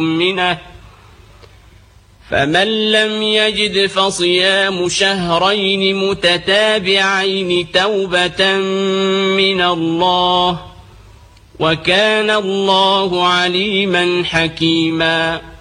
مؤمنة فمن لم يجد فصيام شهرين متتابعين توبة من الله وكان الله عليما حكيما.